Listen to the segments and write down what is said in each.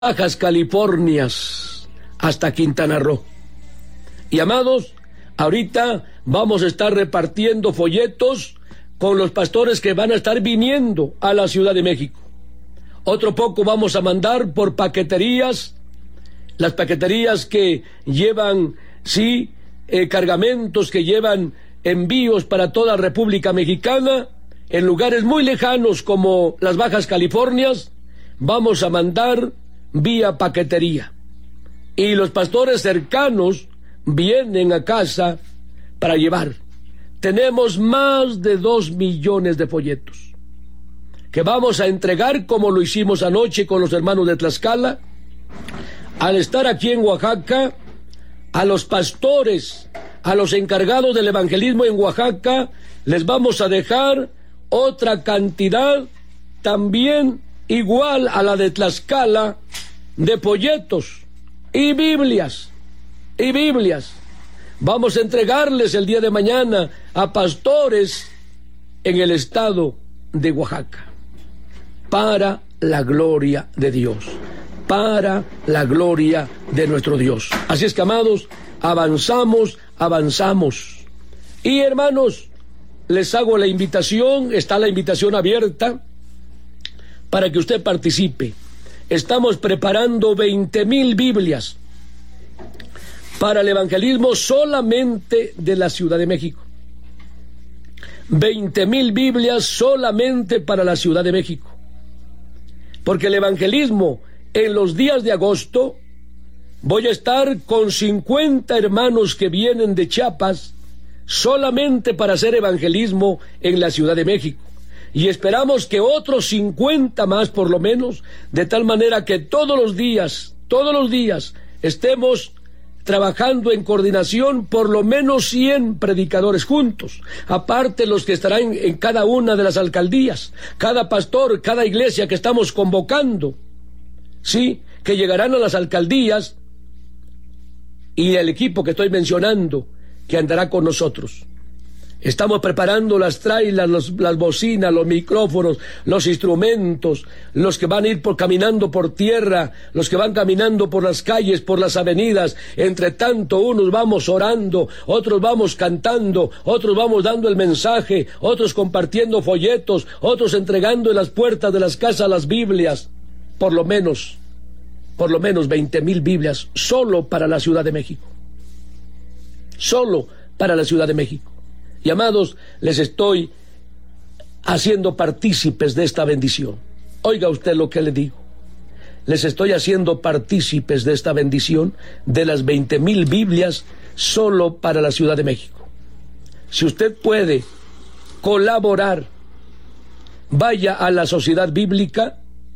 Bajas Californias hasta Quintana Roo. Y amados, ahorita vamos a estar repartiendo folletos con los pastores que van a estar viniendo a la Ciudad de México. Otro poco vamos a mandar por paqueterías, las paqueterías que llevan, cargamentos, que llevan envíos para toda la República Mexicana, en lugares muy lejanos como las Bajas Californias, vamos a mandar vía paquetería. Y los pastores cercanos vienen a casa para llevar. Tenemos más de 2 millones de folletos que vamos a entregar, como lo hicimos anoche con los hermanos de Tlaxcala. Al estar aquí en Oaxaca, a los pastores, a los encargados del evangelismo en Oaxaca, les vamos a dejar otra cantidad también igual a la de Tlaxcala, de folletos y Biblias. Vamos a entregarles el día de mañana a pastores en el estado de Oaxaca, para la gloria de Dios, para la gloria de nuestro Dios. Así es que, amados, avanzamos. Y hermanos, les hago la invitación, está la invitación abierta para que usted participe. Estamos preparando 20,000 Biblias para el evangelismo solamente de la Ciudad de México. 20,000 Biblias solamente para la Ciudad de México. Porque el evangelismo en los días de agosto, voy a estar con 50 hermanos que vienen de Chiapas solamente para hacer evangelismo en la Ciudad de México. Y esperamos que otros 50 más por lo menos, de tal manera que todos los días estemos trabajando en coordinación, por lo menos 100 predicadores juntos, aparte los que estarán en cada una de las alcaldías, cada pastor, cada iglesia que estamos convocando, que llegarán a las alcaldías, y el equipo que estoy mencionando que andará con nosotros. Estamos preparando las trailers, las bocinas, los micrófonos, los instrumentos, los que van a ir caminando por tierra, los que van caminando por las calles, por las avenidas. Entre tanto, unos vamos orando, otros vamos cantando, otros vamos dando el mensaje, otros compartiendo folletos, otros entregando en las puertas de las casas las Biblias. Por lo menos 20,000 Biblias solo para la Ciudad de México. Solo para la Ciudad de México. Y amados, les estoy haciendo partícipes de esta bendición. Oiga usted lo que le digo. Les estoy haciendo partícipes de esta bendición de las 20,000 Biblias solo para la Ciudad de México. Si usted puede colaborar, vaya a la Sociedad Bíblica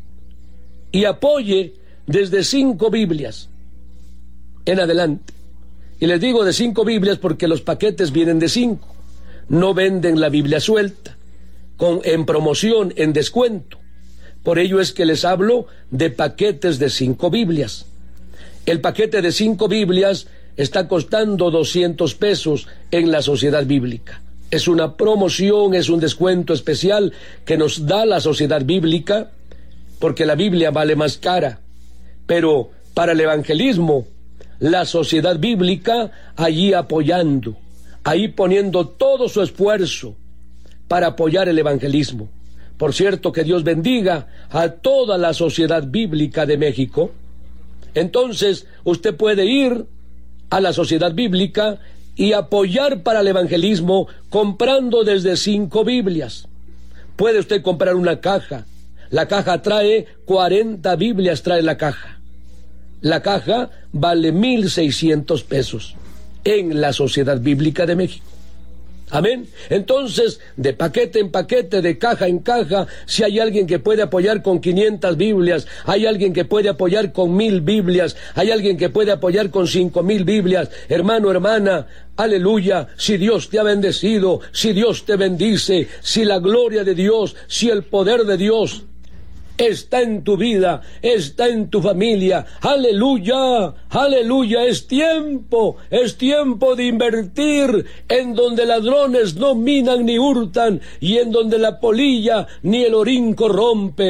y apoye desde 5 Biblias en adelante. Y les digo de 5 Biblias porque los paquetes vienen de 5. No venden la Biblia suelta, en promoción, en descuento. Por ello es que les hablo de paquetes de 5 Biblias. El paquete de 5 Biblias está costando 200 pesos en la Sociedad Bíblica. Es una promoción, es un descuento especial que nos da la Sociedad Bíblica, porque la Biblia vale más cara. Pero para el evangelismo, la Sociedad Bíblica allí apoyando, ahí poniendo todo su esfuerzo para apoyar el evangelismo. Por cierto, que Dios bendiga a toda la Sociedad Bíblica de México. Entonces, usted puede ir a la Sociedad Bíblica y apoyar para el evangelismo comprando desde 5 Biblias. Puede usted comprar una caja. La caja trae 40 Biblias, trae la caja. La caja vale 1,600 pesos en la Sociedad Bíblica de México. Amén. Entonces, de paquete en paquete, de caja en caja, si hay alguien que puede apoyar con 500 Biblias, hay alguien que puede apoyar con 1,000 Biblias, hay alguien que puede apoyar con 5,000 Biblias, hermano, hermana, aleluya, si Dios te ha bendecido, si Dios te bendice, si la gloria de Dios, si el poder de Dios está en tu vida, está en tu familia. Aleluya, aleluya, es tiempo de invertir en donde ladrones no minan ni hurtan y en donde la polilla ni el orín corrompen.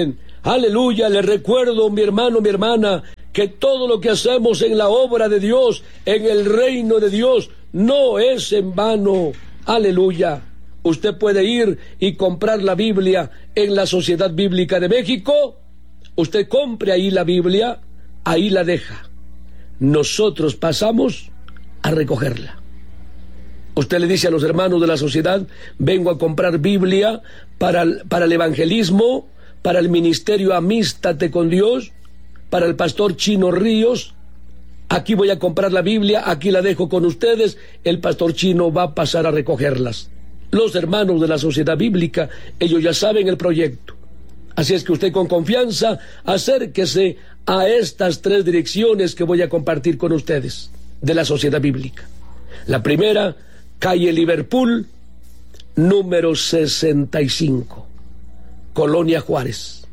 Aleluya, le recuerdo, mi hermano, mi hermana, que todo lo que hacemos en la obra de Dios, en el reino de Dios, no es en vano. Aleluya. Usted puede ir y comprar la Biblia en la Sociedad Bíblica de México. Usted compre ahí la Biblia, ahí la deja. Nosotros pasamos a recogerla. Usted le dice a los hermanos de la sociedad: vengo a comprar Biblia para el evangelismo, para el ministerio Amístate con Dios, para el pastor Chino Ríos. Aquí voy a comprar la Biblia, aquí la dejo con ustedes, el pastor Chino va a pasar a recogerlas. Los hermanos de la Sociedad Bíblica, ellos ya saben el proyecto. Así es que usted con confianza acérquese a estas 3 direcciones que voy a compartir con ustedes de la Sociedad Bíblica. La primera, calle Liverpool, número 65, Colonia Juárez.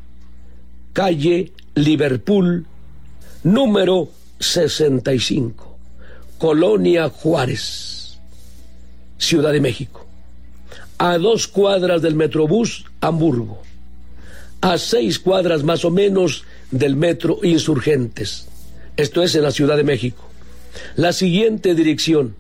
Calle Liverpool, número 65, Colonia Juárez, Ciudad de México. A 2 cuadras del Metrobús Hamburgo, a 6 cuadras más o menos del Metro Insurgentes. Esto es en la Ciudad de México. La siguiente dirección: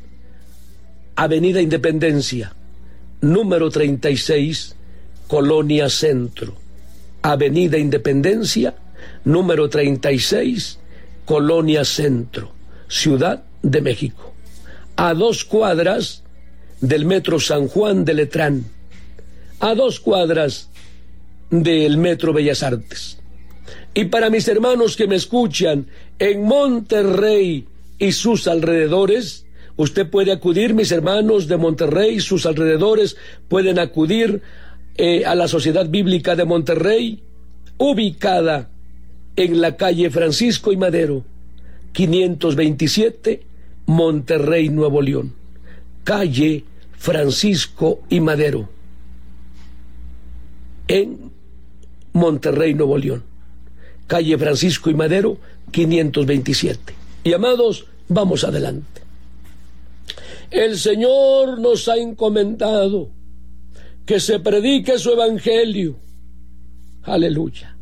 Avenida Independencia, número 36, Colonia Centro. Avenida Independencia, número 36, Colonia Centro, Ciudad de México. A 2 cuadras del Metro San Juan de Letrán, a 2 cuadras del Metro Bellas Artes. Y para mis hermanos que me escuchan en Monterrey y sus alrededores, usted puede acudir, mis hermanos de Monterrey y sus alrededores pueden acudir a la Sociedad Bíblica de Monterrey, ubicada en la calle Francisco y Madero, 527, Monterrey, Nuevo León. Calle Francisco y Madero, en Monterrey, Nuevo León. Calle Francisco y Madero, 527. Y amados, vamos adelante. El Señor nos ha encomendado que se predique su evangelio. Aleluya.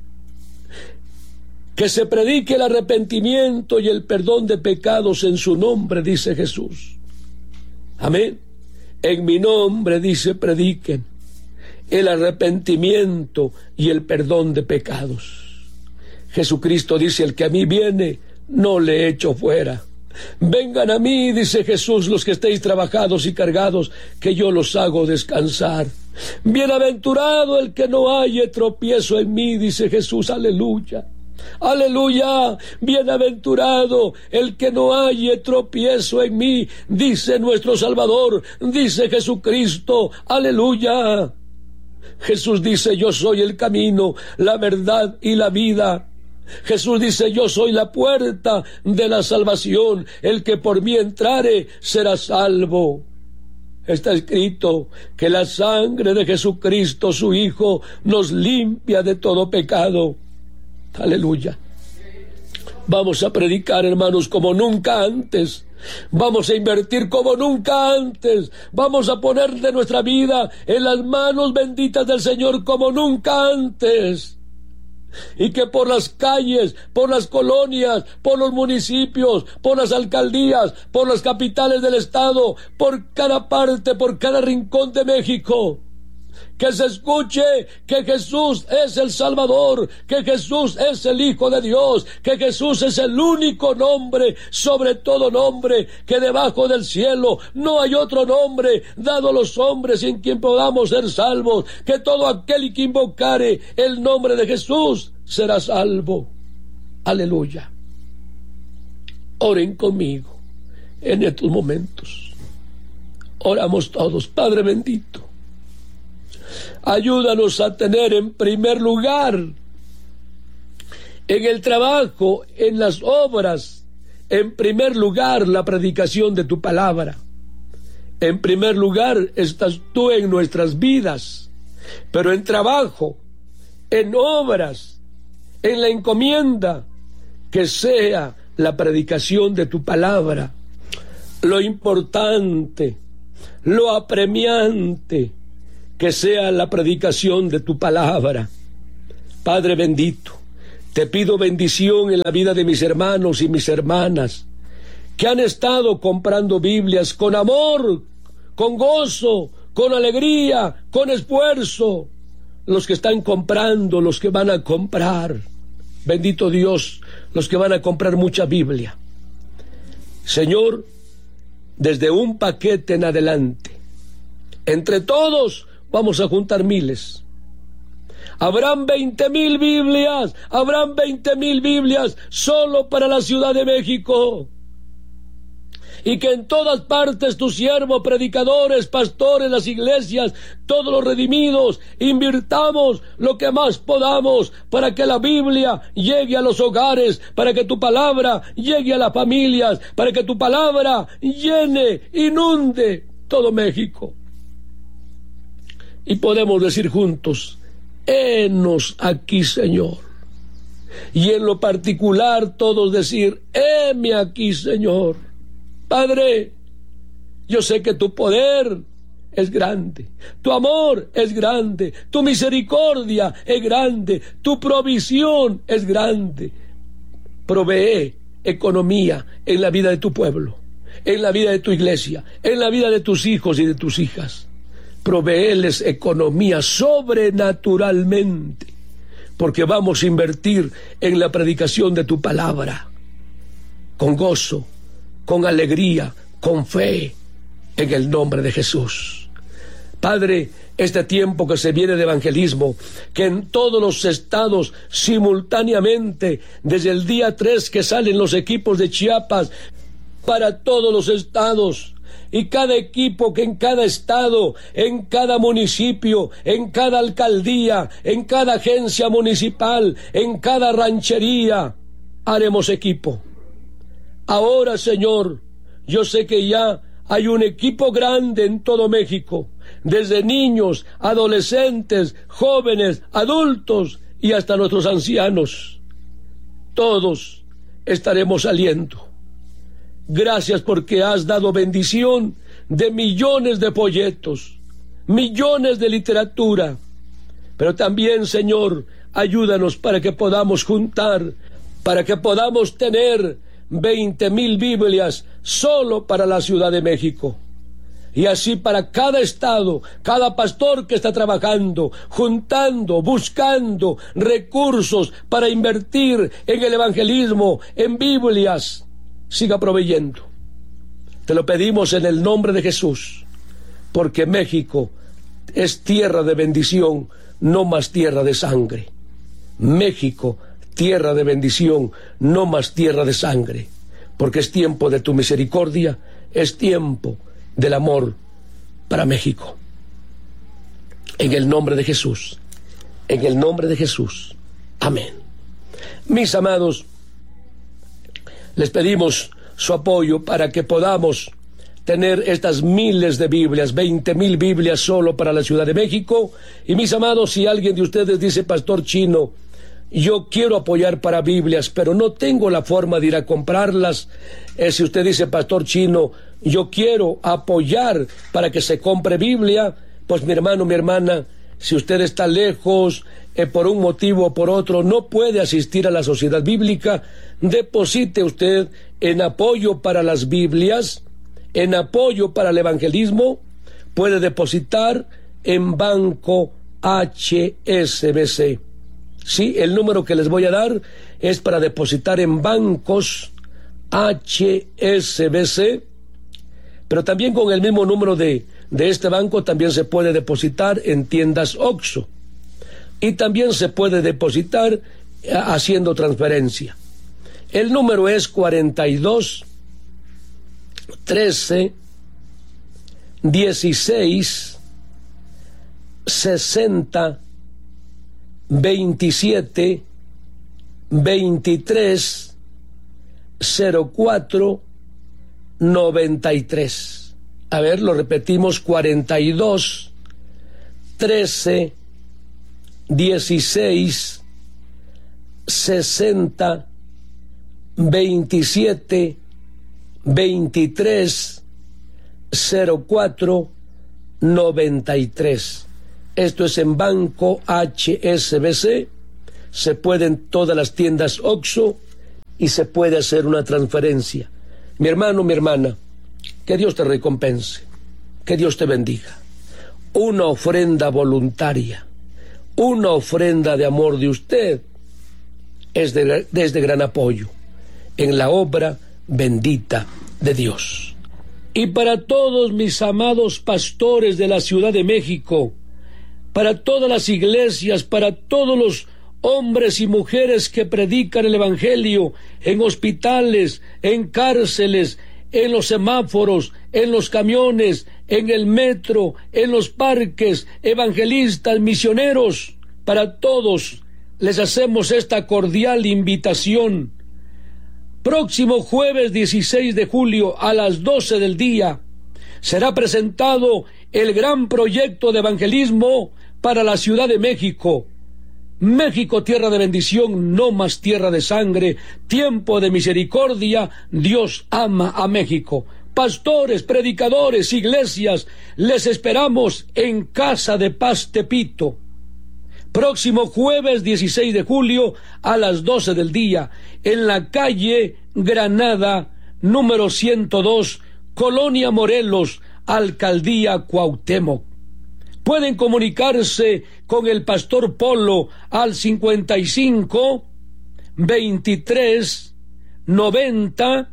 Que se predique el arrepentimiento y el perdón de pecados en su nombre, dice Jesús. Amén. En mi nombre, dice, prediquen el arrepentimiento y el perdón de pecados. Jesucristo dice: el que a mí viene, no le echo fuera. Vengan a mí, dice Jesús, los que estéis trabajados y cargados, que yo los hago descansar. Bienaventurado el que no haya tropiezo en mí, dice Jesús. Aleluya. Aleluya, bienaventurado el que no haya tropiezo en mí, dice nuestro Salvador, dice Jesucristo. Aleluya. Jesús dice: yo soy el camino, la verdad y la vida. Jesús dice: yo soy la puerta de la salvación, el que por mí entrare será salvo. Está escrito que la sangre de Jesucristo, su Hijo, nos limpia de todo pecado. Aleluya. Vamos a predicar, hermanos, como nunca antes. Vamos a invertir como nunca antes. Vamos a poner de nuestra vida en las manos benditas del Señor como nunca antes. Y que por las calles, por las colonias, por los municipios, por las alcaldías, por las capitales del estado, por cada parte, por cada rincón de México, que se escuche que Jesús es el Salvador, que Jesús es el Hijo de Dios, que Jesús es el único nombre sobre todo nombre, que debajo del cielo no hay otro nombre dado a los hombres en quien podamos ser salvos, que todo aquel que invocare el nombre de Jesús será salvo. Aleluya. Oren conmigo en estos momentos. Oramos todos. Padre bendito, ayúdanos a tener en primer lugar, en el trabajo, en las obras, en primer lugar la predicación de tu palabra. En primer lugar estás tú en nuestras vidas, pero en trabajo, en obras, en la encomienda, que sea la predicación de tu palabra lo importante, lo apremiante, que sea la predicación de tu palabra. Padre bendito, te pido bendición en la vida de mis hermanos y mis hermanas que han estado comprando Biblias con amor, con gozo, con alegría, con esfuerzo. Los que están comprando, los que van a comprar, bendito Dios, los que van a comprar mucha Biblia. Señor, desde un paquete en adelante, entre todos vamos a juntar miles. Habrán 20,000 Biblias, habrán 20,000 Biblias solo para la Ciudad de México. Y que en todas partes tus siervos, predicadores, pastores, las iglesias, todos los redimidos, invirtamos lo que más podamos para que la Biblia llegue a los hogares, para que tu palabra llegue a las familias, para que tu palabra llene, inunde todo México. Y podemos decir juntos, henos aquí, Señor. Y en lo particular todos decir, heme aquí, Señor. Padre, yo sé que tu poder es grande, tu amor es grande, tu misericordia es grande, tu provisión es grande. Provee economía en la vida de tu pueblo, en la vida de tu iglesia, en la vida de tus hijos y de tus hijas. Provéeles economía sobrenaturalmente, porque vamos a invertir en la predicación de tu palabra, con gozo, con alegría, con fe, en el nombre de Jesús. Padre, este tiempo que se viene de evangelismo, que en todos los estados simultáneamente, desde el día 3 que salen los equipos de Chiapas, para todos los estados, y cada equipo que en cada estado, en cada municipio, en cada alcaldía, en cada agencia municipal, en cada ranchería, haremos equipo. Ahora, Señor, yo sé que ya hay un equipo grande en todo México, desde niños, adolescentes, jóvenes, adultos y hasta nuestros ancianos. Todos estaremos saliendo. Gracias porque has dado bendición de millones de folletos, millones de literatura. Pero también, Señor, ayúdanos para que podamos juntar, para que podamos tener 20,000 Biblias solo para la Ciudad de México. Y así para cada estado, cada pastor que está trabajando, juntando, buscando recursos para invertir en el evangelismo, en Biblias, siga proveyendo. Te lo pedimos en el nombre de Jesús, porque México es tierra de bendición, no más tierra de sangre. México, tierra de bendición, no más tierra de sangre, porque es tiempo de tu misericordia, es tiempo del amor para México. En el nombre de Jesús, en el nombre de Jesús. Amén. Mis amados, les pedimos su apoyo para que podamos tener estas miles de Biblias, 20,000 Biblias solo para la Ciudad de México. Y mis amados, si alguien de ustedes dice, Pastor Chino, yo quiero apoyar para Biblias, pero no tengo la forma de ir a comprarlas. Si usted dice, Pastor Chino, yo quiero apoyar para que se compre Biblia, pues mi hermano, mi hermana, si usted está lejos, por un motivo o por otro, no puede asistir a la sociedad bíblica, deposite usted en apoyo para las Biblias, en apoyo para el evangelismo, puede depositar en Banco HSBC. Sí, el número que les voy a dar es para depositar en bancos HSBC, pero también con el mismo número de este banco también se puede depositar en tiendas OXXO y también se puede depositar haciendo transferencia. El número es 42 13 16 60 27 23 04 93. A ver, lo repetimos: 42 13 16 60 27 23 04 93. Esto es en Banco HSBC, se puede en todas las tiendas OXXO y se puede hacer una transferencia. Mi hermano, mi hermana, que Dios te recompense, que Dios te bendiga. Una ofrenda voluntaria, una ofrenda de amor de usted es de gran apoyo en la obra bendita de Dios. Y para todos mis amados pastores de la Ciudad de México, para todas las iglesias, para todos los hombres y mujeres que predican el Evangelio en hospitales, en cárceles, en los semáforos, en los camiones, en el metro, en los parques, evangelistas, misioneros, para todos les hacemos esta cordial invitación. Próximo jueves 16 de julio a las 12 del día será presentado el gran proyecto de evangelismo para la Ciudad de México. México, tierra de bendición, no más tierra de sangre, tiempo de misericordia, Dios ama a México. Pastores, predicadores, iglesias, les esperamos en Casa de Paz Tepito. Próximo jueves 16 de julio a las 12 del día, en la calle Granada, número 102, Colonia Morelos, Alcaldía Cuauhtémoc. Pueden comunicarse con el Pastor Polo al 55 23 90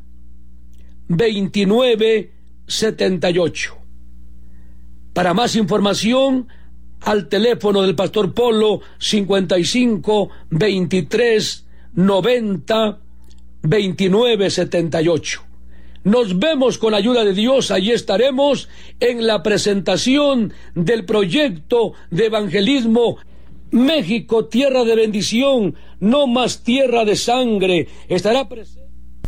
29 78. Para más información, al teléfono del Pastor Polo 55 23 90 29 78. Nos vemos con la ayuda de Dios. Allí estaremos en la presentación del proyecto de evangelismo México, tierra de bendición, no más tierra de sangre. Estará presente.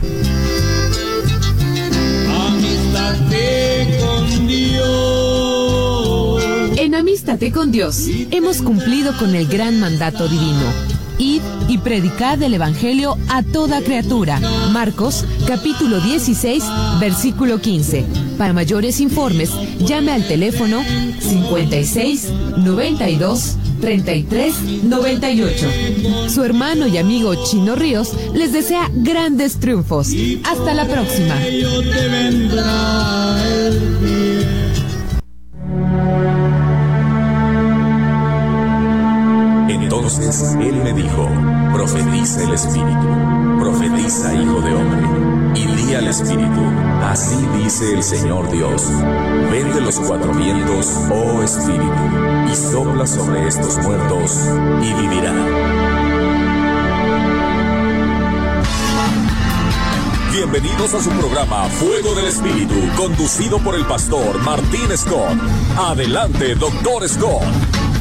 Amístate con Dios. En Amístate con Dios hemos cumplido con el gran mandato divino. Id y predicad el Evangelio a toda criatura. Marcos, capítulo 16, versículo 15. Para mayores informes, llame al teléfono 56 92 33 98. Su hermano y amigo Chino Ríos les desea grandes triunfos. Hasta la próxima. Entonces él me dijo: profetiza el Espíritu, profetiza, hijo de hombre, y di al Espíritu: así dice el Señor Dios, ven de los cuatro vientos, oh Espíritu, y sopla sobre estos muertos, y vivirán. Bienvenidos a su programa Fuego del Espíritu, conducido por el pastor Martín Scott. Adelante, doctor Scott.